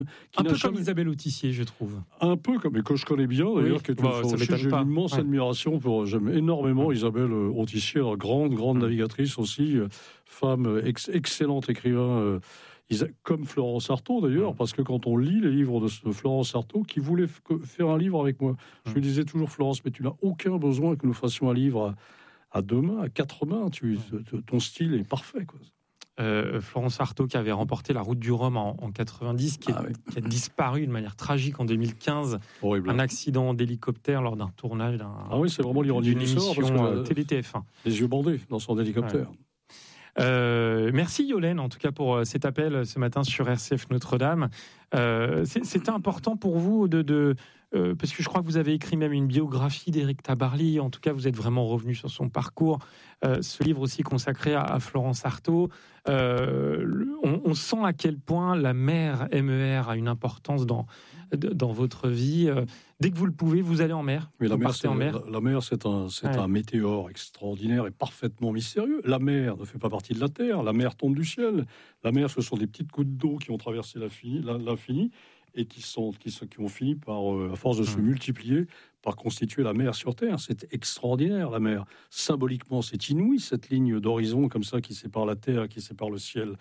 Un peu comme Isabelle Autissier, je trouve. Un peu comme, et que je connais bien d'ailleurs, qui est j'ai une immense admiration pour, j'aime énormément Isabelle Autissier, grande navigatrice aussi, femme, excellente écrivain, comme Florence Artaud d'ailleurs, parce que quand on lit les livres de Florence Artaud, qui voulait faire un livre avec moi, je lui disais toujours, Florence, mais tu n'as aucun besoin que nous fassions un livre à deux mains, à quatre mains, ton style est parfait, quoi. Florence Artaud qui avait remporté la Route du Rhum en 90, qui a disparu de manière tragique en 2015. Horrible. Un accident d'hélicoptère lors d'un tournage c'est vraiment l'ironie d'une émission télé TF1. Les yeux bandés dans son hélicoptère. Merci Yolène en tout cas pour cet appel ce matin sur RCF Notre-Dame. C'était important pour vous parce que je crois que vous avez écrit même une biographie d'Éric Tabarly. En tout cas, vous êtes vraiment revenu sur son parcours. Ce livre aussi consacré à Florence Artaud. On sent à quel point la mer, MER, a une importance dans votre vie. Dès que vous le pouvez, vous allez en mer. Mais la mer, c'est un météore extraordinaire et parfaitement mystérieux. La mer ne fait pas partie de la terre. La mer tombe du ciel. La mer, ce sont des petites gouttes d'eau qui ont traversé l'infini et qui ont fini par, à force de se multiplier, par constituer la mer sur Terre. C'est extraordinaire, la mer. Symboliquement, c'est inouï, cette ligne d'horizon comme ça qui sépare la Terre, qui sépare le ciel.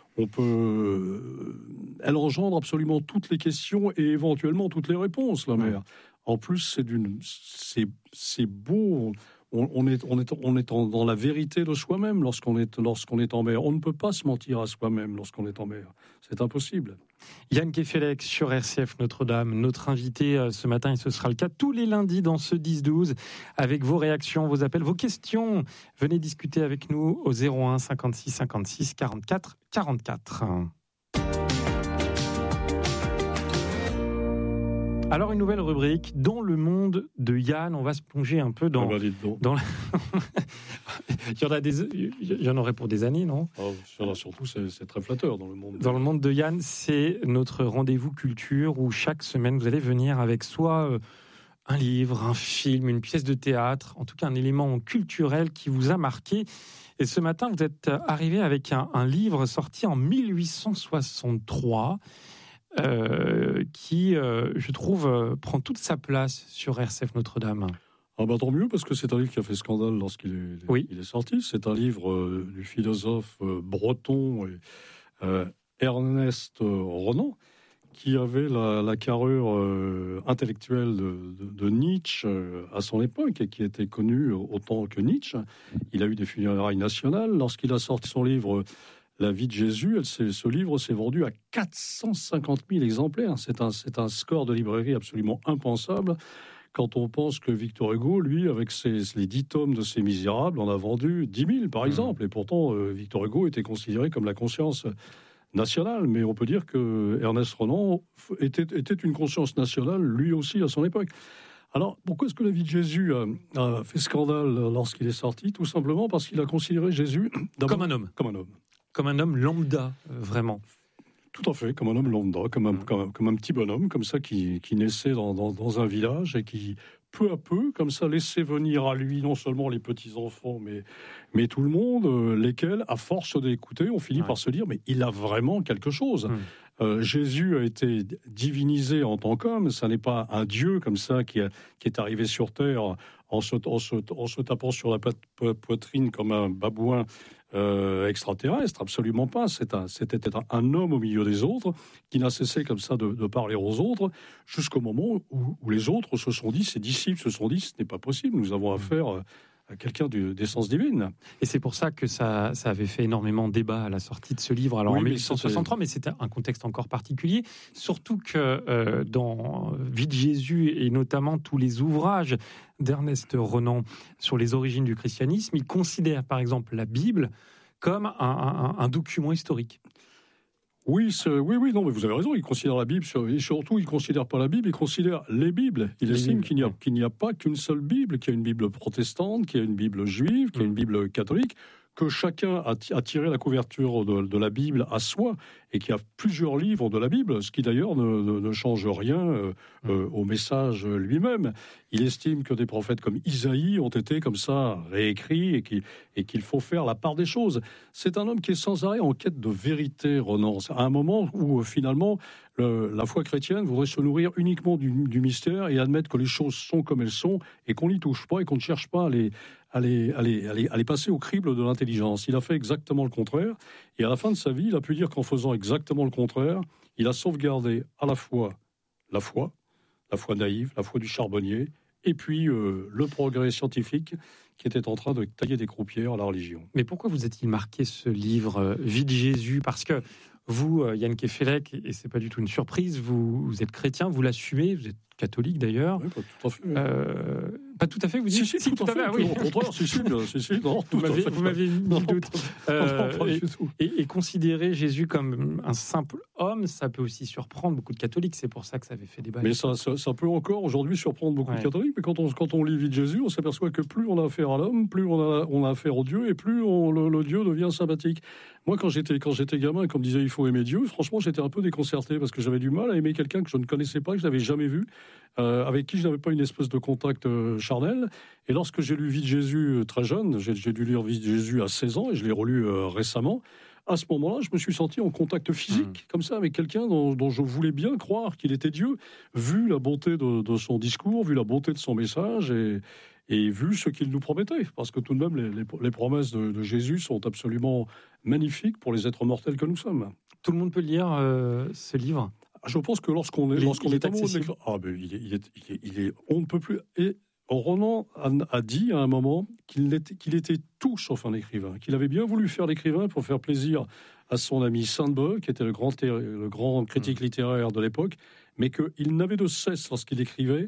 Elle engendre absolument toutes les questions et éventuellement toutes les réponses, la mer. En plus, c'est beau. On est dans la vérité de soi-même lorsqu'on est en mer. On ne peut pas se mentir à soi-même lorsqu'on est en mer. C'est impossible. Yann Kefelec sur RCF Notre-Dame, notre invité ce matin, et ce sera le cas tous les lundis dans ce 10-12, avec vos réactions, vos appels, vos questions. Venez discuter avec nous au 01 56 56 44 44. Alors, une nouvelle rubrique, dans le monde de Yann, on va se plonger un peu dans la... il y en aurait pour des années, non ? Surtout, c'est très flatteur dans le monde. Dans le monde de Yann, c'est notre rendez-vous culture où chaque semaine, vous allez venir avec soit un livre, un film, une pièce de théâtre, en tout cas un élément culturel qui vous a marqué. Et ce matin, vous êtes arrivé avec un livre sorti en 1863 qui, je trouve, prend toute sa place sur RCF Notre-Dame. Tant mieux, parce que c'est un livre qui a fait scandale lorsqu'il est sorti. C'est un livre du philosophe breton Ernest Renan, qui avait la carrure intellectuelle de Nietzsche à son époque, et qui était connu autant que Nietzsche. Il a eu des funérailles nationales. Lorsqu'il a sorti son livre La vie de Jésus, ce livre s'est vendu à 450 000 exemplaires. C'est un score de librairie absolument impensable. Quand on pense que Victor Hugo, lui, avec les 10 tomes de ses Misérables, en a vendu 10 000, par exemple. Et pourtant, Victor Hugo était considéré comme la conscience nationale. Mais on peut dire que Ernest Renan était une conscience nationale, lui aussi, à son époque. Alors, pourquoi est-ce que La vie de Jésus a fait scandale lorsqu'il est sorti ? Tout simplement parce qu'il a considéré Jésus comme un homme. Comme un homme lambda, vraiment. Tout à fait, comme un homme lambda, comme un petit bonhomme, comme ça, qui naissait dans un village et qui, peu à peu, comme ça, laissait venir à lui non seulement les petits-enfants, mais tout le monde, lesquels, à force d'écouter, ont fini par se dire, mais il a vraiment quelque chose. Jésus a été divinisé en tant qu'homme, ça n'est pas un Dieu comme ça qui est arrivé sur Terre en se tapant sur la poitrine comme un babouin extraterrestre, absolument pas. C'était un homme au milieu des autres qui n'a cessé comme ça de parler aux autres jusqu'au moment où les autres se sont dit, ses disciples se sont dit, ce n'est pas possible, nous avons affaire à quelqu'un d'essence divine. Et c'est pour ça que ça avait fait énormément de débat à la sortie de ce livre, alors en 1863, mais c'était un contexte encore particulier, surtout que dans Vie de Jésus et notamment tous les ouvrages d'Ernest Renan sur les origines du christianisme, il considère par exemple la Bible comme un document historique. Oui, non, mais vous avez raison, il considère la Bible, et surtout, il ne considère pas la Bible, il considère les Bibles. Il estime qu'il n'y a pas qu'une seule Bible, qu'il y a une Bible protestante, qu'il y a une Bible juive, qu'il y a une Bible catholique, que chacun a tiré la couverture de la Bible à soi et qu'il y a plusieurs livres de la Bible, ce qui d'ailleurs ne change rien au message lui-même. Il estime que des prophètes comme Isaïe ont été comme ça réécrits et qu'il faut faire la part des choses. C'est un homme qui est sans arrêt en quête de vérité, Renan. À un moment où finalement la foi chrétienne voudrait se nourrir uniquement du mystère et admettre que les choses sont comme elles sont et qu'on n'y touche pas et qu'on ne cherche pas à les passer au crible de l'intelligence. Il a fait exactement le contraire. Et à la fin de sa vie, il a pu dire qu'en faisant exactement le contraire, il a sauvegardé à la fois la foi naïve, la foi du charbonnier, et puis le progrès scientifique qui était en train de tailler des croupières à la religion. Mais pourquoi vous a-t-il marqué ce livre, Vie de Jésus ? Parce que vous, Yann Kefelec, et c'est pas du tout une surprise, vous êtes chrétien, vous l'assumez, vous êtes catholique d'ailleurs. Oui, pas tout à fait. Pas tout à fait, vous dites ? Si, tout à fait. Oui. Au contraire, si, non, vous m'avez mis le doute. Pas du tout. Et considérer Jésus comme un simple homme, ça peut aussi surprendre beaucoup de catholiques. C'est pour ça que ça avait fait débat. Mais ça peut encore aujourd'hui surprendre beaucoup de catholiques. Mais quand on lit Vie de Jésus, on s'aperçoit que plus on a affaire à l'homme, plus on a affaire au Dieu, et plus le Dieu devient sympathique. Moi, quand j'étais gamin, comme disait, il faut aimer Dieu, franchement, j'étais un peu déconcerté parce que j'avais du mal à aimer quelqu'un que je ne connaissais pas, que je n'avais jamais vu, avec qui je n'avais pas une espèce de contact charnel. Et lorsque j'ai lu Vie de Jésus très jeune, j'ai dû lire Vie de Jésus à 16 ans et je l'ai relu récemment. À ce moment-là, je me suis senti en contact physique, comme ça, avec quelqu'un dont je voulais bien croire qu'il était Dieu, vu la bonté de son discours, vu la bonté de son message et vu ce qu'il nous promettait. Parce que tout de même, les promesses de Jésus sont absolument magnifiques pour les êtres mortels que nous sommes. Tout le monde peut lire ce livre ? Je pense que lorsqu'on est amoureux de l'écriture, on ne peut plus. Et Renan a dit à un moment qu'il était tout sauf un écrivain, qu'il avait bien voulu faire l'écrivain pour faire plaisir à son ami Sainte-Beuve, qui était le grand critique littéraire de l'époque, mais qu'il n'avait de cesse, lorsqu'il écrivait,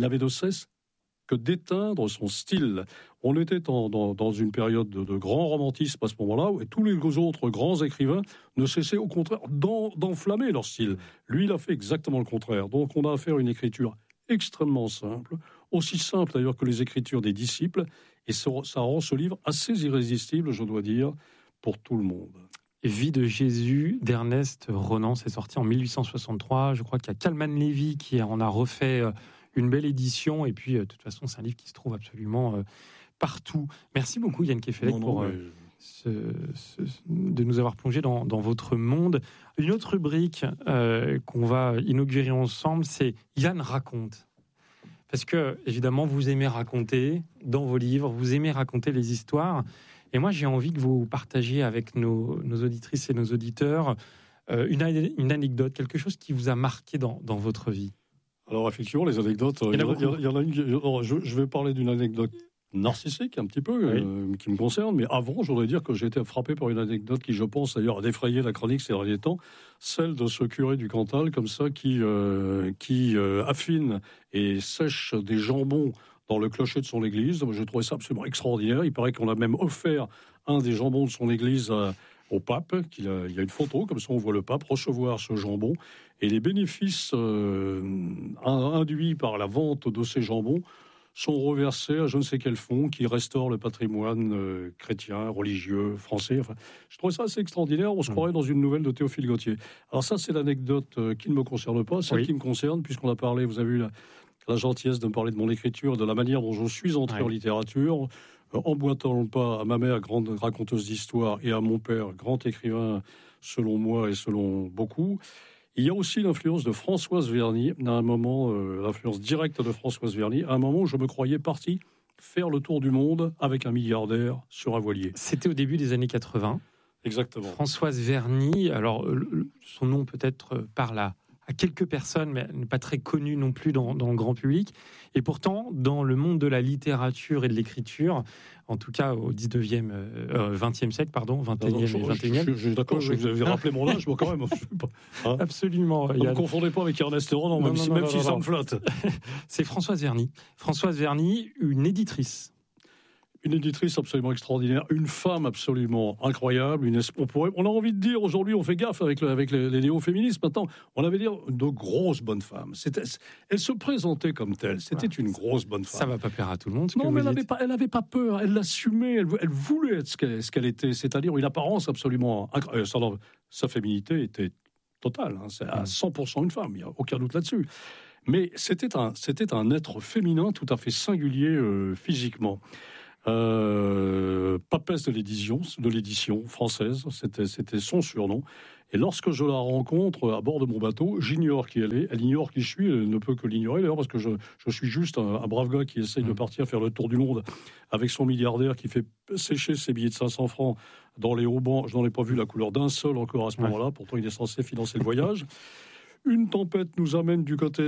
que d'éteindre son style. On était dans une période de grand romantisme à ce moment-là, et tous les autres grands écrivains ne cessaient au contraire d'enflammer leur style. Lui, il a fait exactement le contraire. Donc on a affaire à une écriture extrêmement simple, aussi simple d'ailleurs que les écritures des disciples, et ça rend ce livre assez irrésistible, je dois dire, pour tout le monde. Vie de Jésus d'Ernest Renan, c'est sorti en 1863. Je crois qu'il y a Kalman Levy qui en a refait une belle édition, et puis de toute façon c'est un livre qui se trouve absolument partout. Merci beaucoup Yann Kefelec de nous avoir plongé dans votre monde. Une autre rubrique qu'on va inaugurer ensemble, c'est Yann raconte. Parce que évidemment vous aimez raconter dans vos livres, vous aimez raconter les histoires, et moi j'ai envie que vous partagiez avec nos auditrices et nos auditeurs une anecdote, quelque chose qui vous a marqué dans votre vie. Alors effectivement, les anecdotes, il y en a une. Je vais parler d'une anecdote narcissique un petit peu, qui me concerne, mais avant, je voudrais dire que j'ai été frappé par une anecdote qui, je pense d'ailleurs, a défrayé la chronique ces derniers temps, celle de ce curé du Cantal, comme ça, qui affine et sèche des jambons dans le clocher de son église. Moi, j'ai trouvé ça absolument extraordinaire. Il paraît qu'on a même offert un des jambons de son église au pape. Il y a une photo, comme ça on voit le pape recevoir ce jambon. Et les bénéfices induits par la vente de ces jambons sont reversés à je ne sais quel fonds qui restaure le patrimoine chrétien, religieux, français. Enfin, je trouve ça assez extraordinaire. On se croirait dans une nouvelle de Théophile Gautier. Alors ça, c'est l'anecdote qui ne me concerne pas, celle qui me concerne, puisqu'on a parlé, vous avez eu la gentillesse de me parler de mon écriture, de la manière dont je suis entré en littérature, emboîtant le pas à ma mère, grande raconteuse d'histoire, et à mon père, grand écrivain, selon moi et selon beaucoup. Il y a aussi l'influence de Françoise Verny, à un moment, l'influence directe de Françoise Verny, à un moment où je me croyais parti faire le tour du monde avec un milliardaire sur un voilier. C'était au début des années 80. Exactement. Françoise Verny, alors son nom peut-être parle à quelques personnes, mais elle n'est pas très connue non plus dans le grand public. Et pourtant, dans le monde de la littérature et de l'écriture, en tout cas au 20e siècle, pardon, 21e et 21e. D'accord, je vous avais rappelé mon âge, moi quand même. Hein, absolument. Ne me confondez pas avec Ernest Renan, même si ça me flatte. C'est Françoise Verny. Françoise Verny, une éditrice. Une éditrice absolument extraordinaire, une femme absolument incroyable. On a envie de dire aujourd'hui, on fait gaffe avec les néo-féministes. Maintenant, on avait dire de grosses bonnes femmes. Elle se présentait comme telle. C'était une grosse bonne femme. Ça va pas plaire à tout le monde. Non, mais elle n'avait pas peur. Elle l'assumait. Elle voulait être ce qu'elle était. C'est-à-dire une apparence absolument incroyable. Sa féminité était totale. C'est à 100% une femme. Il n'y a aucun doute là-dessus. Mais c'était un être féminin tout à fait singulier physiquement. Papesse de l'édition française, c'était son surnom. Et lorsque je la rencontre à bord de mon bateau, j'ignore qui elle est, elle ignore qui je suis, elle ne peut que l'ignorer d'ailleurs, parce que je suis juste un brave gars qui essaye de partir faire le tour du monde avec son milliardaire qui fait sécher ses billets de 500 francs dans les haubans. Je n'en ai pas vu la couleur d'un seul encore à ce moment-là, pourtant il est censé financer le voyage. Une tempête nous amène du côté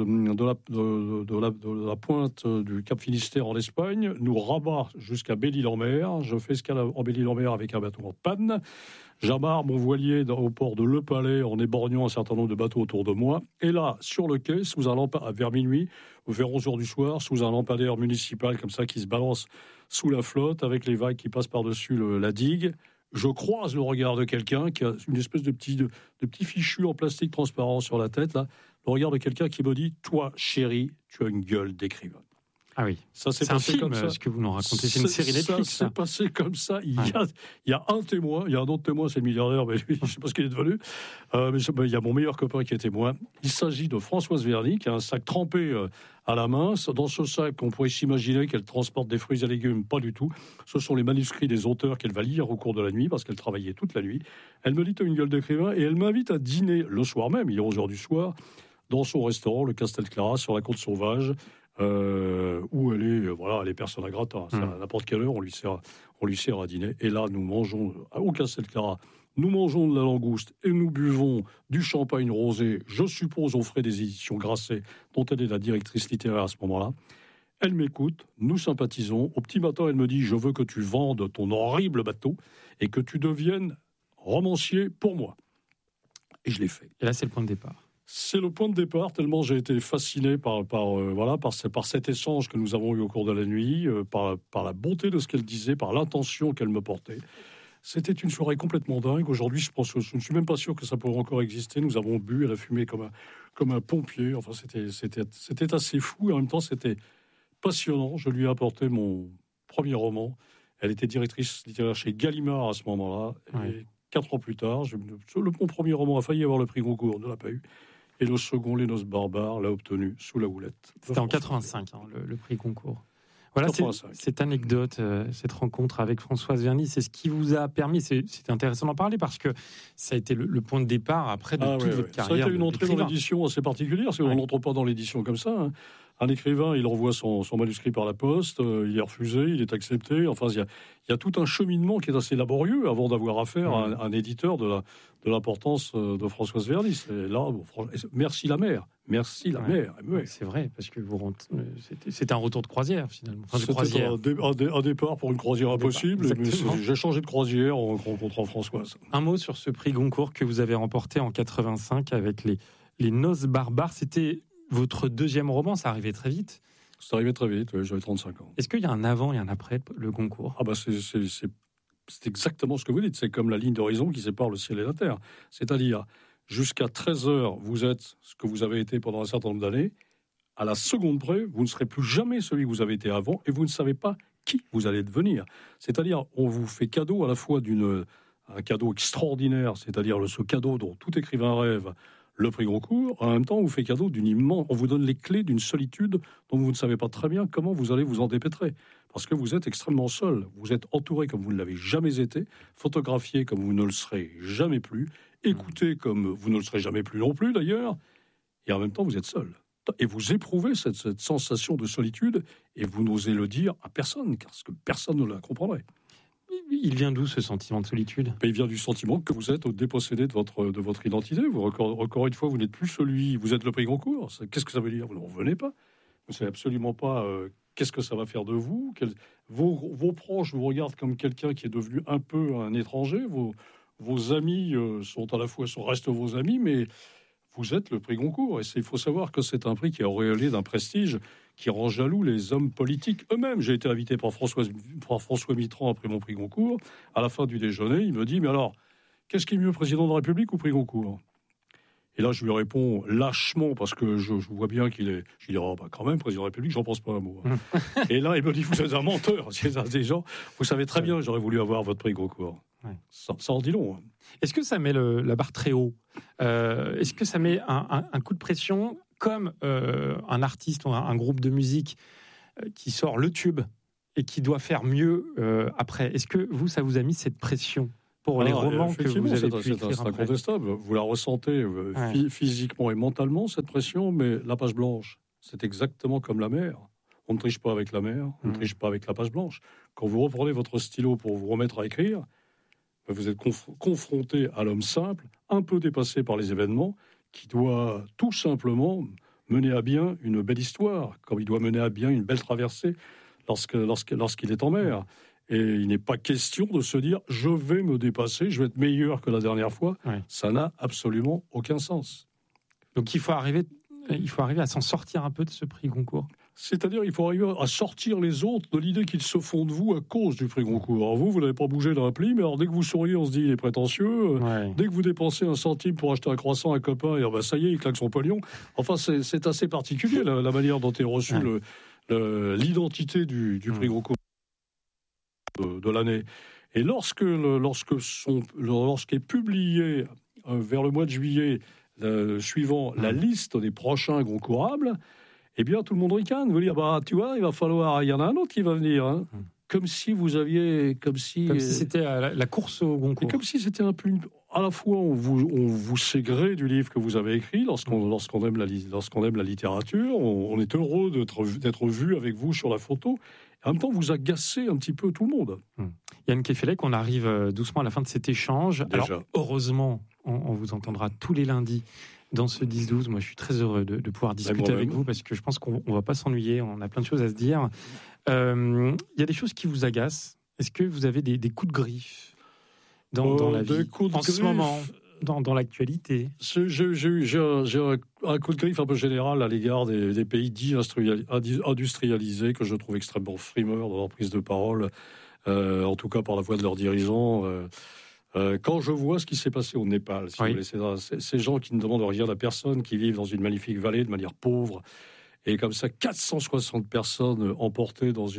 de la pointe du Cap Finistère en Espagne, nous rabat jusqu'à Belle-Île-en-Mer. Je fais escale en Belle-Île-en-Mer avec un bateau en panne. J'amarre mon voilier au port de Le Palais en éborgnant un certain nombre de bateaux autour de moi. Et là, sur le quai, vers minuit, vers 11h du soir, sous un lampadaire municipal comme ça qui se balance sous la flotte avec les vagues qui passent par-dessus la digue, je croise le regard de quelqu'un qui a une espèce de petit fichu en plastique transparent sur la tête, là. Le regard de quelqu'un qui me dit « Toi, chérie, tu as une gueule d'écrivain. » Ah oui, c'est un film, comme ça. Ce que vous nous racontez, c'est une série Netflix. Ça s'est passé comme ça. Il y a un témoin, il y a un autre témoin, c'est le milliardaire, mais lui, je ne sais pas ce qu'il est devenu. Mais il y a mon meilleur copain qui est témoin. Il s'agit de Françoise Verny, qui a un sac trempé à la main. Dans ce sac, on pourrait s'imaginer qu'elle transporte des fruits et légumes. Pas du tout. Ce sont les manuscrits des auteurs qu'elle va lire au cours de la nuit, parce qu'elle travaillait toute la nuit. Elle me dit « Tu as une gueule d'écrivain » et elle m'invite à dîner le soir même, il est 11h du soir, dans son restaurant, le Castel Clara, sur la côte sauvage, où elle est persona grata. À n'importe quelle heure, on lui sert à dîner. Et là, nous mangeons au Castel Clara, nous mangeons de la langouste et nous buvons du champagne rosé, je suppose aux frais des éditions Grasset, dont elle est la directrice littéraire à ce moment-là. Elle m'écoute, nous sympathisons. Au petit matin, elle me dit « Je veux que tu vendes ton horrible bateau et que tu deviennes romancier pour moi. » Et je l'ai fait. Et là, c'est le point de départ. C'est le point de départ, tellement j'ai été fasciné par cet échange que nous avons eu au cours de la nuit, par la bonté de ce qu'elle disait, par l'intention qu'elle me portait. C'était une soirée complètement dingue. Aujourd'hui, je ne suis même pas sûr que ça pourrait encore exister. Nous avons bu, elle a fumé comme un pompier. Enfin, c'était assez fou et en même temps, c'était passionnant. Je lui ai apporté mon premier roman. Elle était directrice littéraire chez Gallimard à ce moment-là. Oui. Et 4 ans plus tard, mon premier roman a failli avoir le prix Goncourt, ne l'a pas eu. Et le second, Les Noces barbares, l'a obtenu sous la houlette. C'était en 85, le prix Goncourt. Voilà, cette anecdote, cette rencontre avec Françoise Verny, c'est ce qui vous a permis, c'est intéressant d'en parler parce que ça a été le point de départ après de toute votre carrière. Ça a été une entrée dans l'édition assez particulière, parce qu'on n'entre pas dans l'édition comme ça. Hein. Un écrivain, il envoie son manuscrit par la poste, il est refusé, il est accepté. Enfin, il y a tout un cheminement qui est assez laborieux avant d'avoir affaire à un éditeur de l'importance de Françoise Verny. Et là, merci la mer. Merci la mer. Ouais. C'est vrai, parce que c'était un retour de croisière, finalement. C'était un départ pour une croisière impossible. J'ai changé de croisière en rencontrant Françoise. Un mot sur ce prix Goncourt que vous avez remporté en 85 avec les Noces barbares. C'était votre deuxième roman, ça arrivait très vite. C'est arrivé très vite, oui, j'avais 35 ans. Est-ce qu'il y a un avant et un après le Goncourt ? C'est exactement ce que vous dites. C'est comme la ligne d'horizon qui sépare le ciel et la terre. C'est-à-dire, jusqu'à 13h, vous êtes ce que vous avez été pendant un certain nombre d'années. À la seconde près, vous ne serez plus jamais celui que vous avez été avant et vous ne savez pas qui vous allez devenir. C'est-à-dire, on vous fait cadeau à la fois un cadeau extraordinaire, c'est-à-dire ce cadeau dont tout écrivain rêve, le prix Goncourt. En même temps, on vous fait cadeau on vous donne les clés d'une solitude dont vous ne savez pas très bien comment vous allez vous en dépêtrer. Parce que vous êtes extrêmement seul. Vous êtes entouré comme vous ne l'avez jamais été, photographié comme vous ne le serez jamais plus, écouté comme vous ne le serez jamais plus non plus d'ailleurs, et en même temps, vous êtes seul. Et vous éprouvez cette sensation de solitude, et vous n'osez le dire à personne, parce que personne ne la comprendrait. Il vient d'où ce sentiment de solitude ? Il vient du sentiment que vous êtes dépossédé de votre identité. Encore une fois, vous n'êtes plus celui, vous êtes le prix Goncourt. Qu'est-ce que ça veut dire ? Vous ne revenez pas. Vous ne savez absolument pas qu'est-ce que ça va faire de vous. Vos proches vous regardent comme quelqu'un qui est devenu un peu un étranger. Vos amis restent vos amis, mais vous êtes le prix Goncourt. Et il faut savoir que c'est un prix qui est auréolé d'un prestige qui rend jaloux les hommes politiques eux-mêmes. J'ai été invité par François Mitterrand après mon prix Goncourt. À la fin du déjeuner, il me dit « Mais alors, qu'est-ce qui est mieux, président de la République ou prix Goncourt ?» Et là, je lui réponds lâchement, parce que je vois bien qu'il est... Je lui dis « Oh, bah, quand même, président de la République, j'en pense pas un mot. » Et là, il me dit « Vous êtes un menteur. C'est des gens, vous savez très bien, j'aurais voulu avoir votre prix Goncourt. » Ça en dit long. Est-ce que ça met la barre très haut ? Est-ce que ça met un coup de pression comme un artiste ou un groupe de musique qui sort le tube et qui doit faire mieux après ? Est-ce que ça vous a mis cette pression pour les romans que vous avez pu écrire? C'est incontestable. Vous la ressentez physiquement et mentalement, cette pression, mais la page blanche, c'est exactement comme la mer. On ne triche pas avec la mer, on ne triche pas avec la page blanche. Quand vous reprenez votre stylo pour vous remettre à écrire, vous êtes confronté à l'homme simple, un peu dépassé par les événements, qui doit tout simplement mener à bien une belle histoire, comme il doit mener à bien une belle traversée lorsqu'il est en mer. Et il n'est pas question de se dire « je vais me dépasser, je vais être meilleur que la dernière fois ». Ça n'a absolument aucun sens. Donc il faut arriver à s'en sortir un peu de ce prix Goncourt. C'est-à-dire il faut arriver à sortir les autres de l'idée qu'ils se font de vous à cause du prix Goncourt. Alors vous n'avez pas bougé d'un pli, mais alors dès que vous souriez, on se dit il est prétentieux. Dès que vous dépensez un centime pour acheter un croissant à un copain, et ça y est, il claque son pognon. Enfin, c'est assez particulier la manière dont est reçue l'identité du prix Goncourt de l'année. Et lorsqu'est publié vers le mois de juillet suivant la liste des prochains Goncourables, eh bien, tout le monde ricane. Vous dire, tu vois, il y en a un autre qui va venir. Hein. Comme si vous aviez... Comme si c'était la course au Goncourt. Comme si c'était un peu... À la fois, on vous sait gré du livre que vous avez écrit, lorsqu'on aime la littérature, on est heureux d'être vu avec vous sur la photo. Et en même temps, vous agacez un petit peu tout le monde. Yann Kefelec, on arrive doucement à la fin de cet échange. Déjà. Alors, heureusement, on vous entendra tous les lundis dans ce 10-12. Moi, je suis très heureux de pouvoir discuter avec vous parce que je pense qu'on ne va pas s'ennuyer. On a plein de choses à se dire. Il y a des choses qui vous agacent. Est-ce que vous avez des coups de griffe dans la vie en ce moment, dans l'actualité? J'ai un coup de griffe un peu général à l'égard des pays dits industrialisés que je trouve extrêmement frimeurs dans leur prise de parole, en tout cas par la voix de leurs dirigeants. Quand je vois ce qui s'est passé au Népal, vous voulez, ces gens qui ne demandent rien à personne, qui vivent dans une magnifique vallée de manière pauvre, et comme ça, 460 personnes emportées dans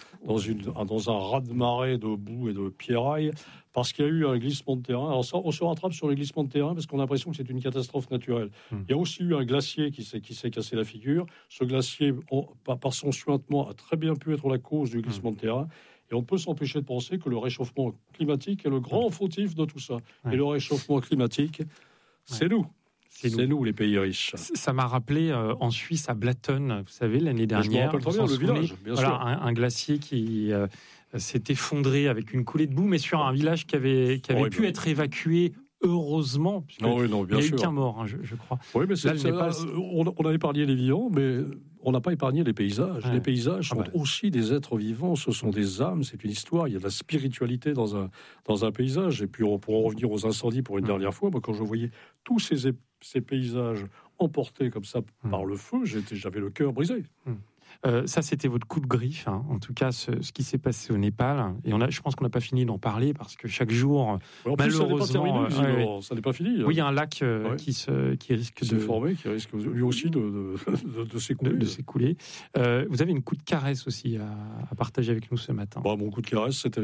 un raz-de-marée de boue et de pierrailles, parce qu'il y a eu un glissement de terrain. Alors ça, on se rattrape sur les glissements de terrain parce qu'on a l'impression que c'est une catastrophe naturelle. Il y a aussi eu un glacier qui s'est cassé la figure. Ce glacier, par son suintement, a très bien pu être la cause du glissement de terrain. Et on peut s'empêcher de penser que le réchauffement climatique est le grand fautif de tout ça. Et le réchauffement climatique, c'est nous. C'est nous, les pays riches. Ça m'a rappelé en Suisse, à Blatten, vous savez, l'année dernière. Je me rappelle très bien, le village, bien sûr. Un glacier qui s'est effondré avec une coulée de boue, mais sur un village qui avait pu être évacué. Heureusement, il n'y a eu qu'un mort, je crois. Oui, mais on a épargné les vivants, mais on n'a pas épargné les paysages. Les paysages sont aussi des êtres vivants, ce sont des âmes, c'est une histoire. Il y a de la spiritualité dans un paysage. Et puis, pour en revenir aux incendies pour une dernière fois, moi, quand je voyais tous ces paysages emportés comme ça par le feu, j'avais le cœur brisé. Ça, c'était votre coup de griffe, hein. En tout cas, ce qui s'est passé au Népal. Et je pense qu'on n'a pas fini d'en parler parce que chaque jour, malheureusement, ça n'est pas fini. Oui, il y a un lac qui risque de former, qui risque lui aussi de s'écouler. Vous avez une coup de caresse aussi à partager avec nous ce matin. Mon coup de caresse, c'était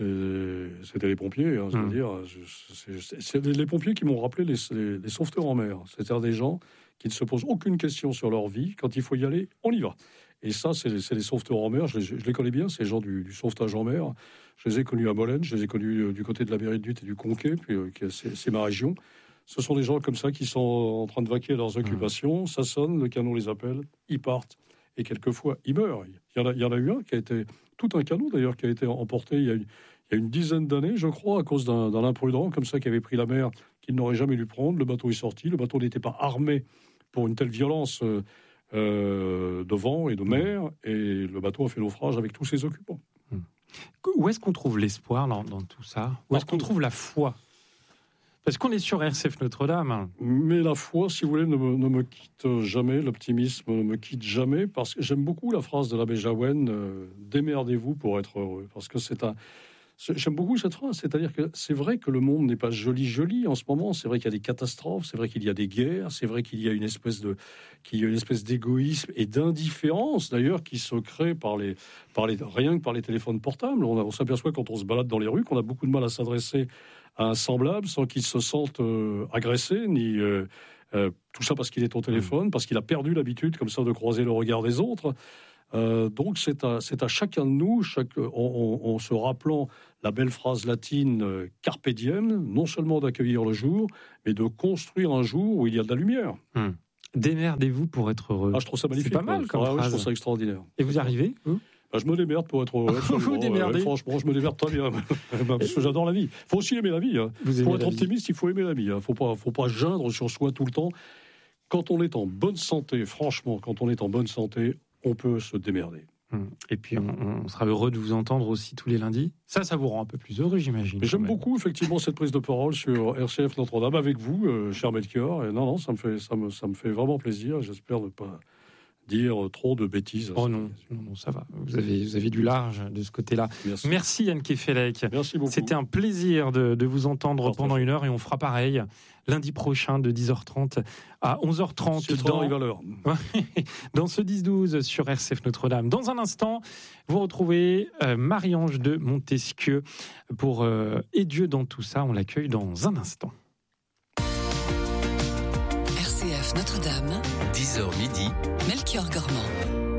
les pompiers. Hein, je veux dire, c'est les pompiers qui m'ont rappelé les sauveteurs en mer. C'est-à-dire des gens qui ne se posent aucune question sur leur vie. Quand il faut y aller, on y va. Et ça, c'est les sauveteurs en mer. Je les connais bien, ces gens du sauvetage en mer. Je les ai connus à Molène, je les ai connus du côté de la mairie de Lutte et du Conquet, puis c'est ma région. Ce sont des gens comme ça qui sont en train de vaquer à leurs occupations. Ça sonne, le canon les appelle, ils partent. Et quelquefois, ils meurent. Il y en a eu un qui a été... Tout un canot, d'ailleurs, qui a été emporté il y a une dizaine d'années, je crois, à cause d'un imprudent comme ça qui avait pris la mer, qu'il n'aurait jamais dû prendre. Le bateau est sorti. Le bateau n'était pas armé pour une telle violence de vent et de mer, et le bateau a fait naufrage avec tous ses occupants. Où est-ce qu'on trouve l'espoir dans tout ça? Où est-ce qu'on trouve la foi? Parce qu'on est sur RCF Notre-Dame. Mais la foi, si vous voulez, ne me quitte jamais, l'optimisme ne me quitte jamais, parce que j'aime beaucoup la phrase de l'abbé Jaouen, démerdez-vous pour être heureux. Parce que j'aime beaucoup cette phrase, c'est-à-dire que c'est vrai que le monde n'est pas joli en ce moment, c'est vrai qu'il y a des catastrophes, c'est vrai qu'il y a des guerres, c'est vrai qu'il y a une espèce d'égoïsme et d'indifférence d'ailleurs qui se crée rien que par les téléphones portables. On s'aperçoit quand on se balade dans les rues qu'on a beaucoup de mal à s'adresser à un semblable sans qu'il se sente agressé, ni tout ça parce qu'il est au téléphone, parce qu'il a perdu l'habitude comme ça de croiser le regard des autres. Donc c'est à chacun de nous, en se rappelant la belle phrase latine Carpe diem, non seulement d'accueillir le jour, mais de construire un jour où il y a de la lumière. Démerdez-vous pour être heureux. Je trouve ça magnifique. C'est pas mal comme phrase. Oui, je trouve ça extraordinaire. Et vous arrivez, vous ? Je me démerde pour être heureux. Vous démerdez. Franchement, je me démerde très bien. Parce que j'adore la vie. Il faut aussi aimer la vie. Pour être optimiste, il faut aimer la vie. Il ne faut pas geindre sur soi tout le temps. Quand on est en bonne santé, franchement, on peut se démerder. Et puis, on sera heureux de vous entendre aussi tous les lundis. Ça vous rend un peu plus heureux, j'imagine. J'aime beaucoup, effectivement, cette prise de parole sur RCF Notre-Dame avec vous, cher Melchior. Et non, ça me fait vraiment plaisir. J'espère ne pas dire trop de bêtises. Oh non, ça va. Vous avez du large de ce côté-là. Merci Yann Kefelec. Merci beaucoup. C'était un plaisir de vous entendre pendant une heure et on fera pareil lundi prochain de 10h30 à 11h30 dans ce 10-12 sur RCF Notre-Dame. Dans un instant, vous retrouvez Marie-Ange de Montesquieu pour Et Dieu dans tout ça. On l'accueille dans un instant. RCF Notre-Dame, 10h midi, Melchior Gormand.